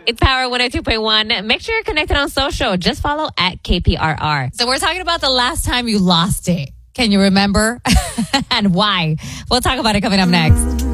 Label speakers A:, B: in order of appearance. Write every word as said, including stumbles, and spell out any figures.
A: It's Power one oh two point one. Make sure you're connected on social. Just follow at K P R R.
B: So we're talking about the last time you lost it. Can you remember? And why? We'll talk about it coming up next.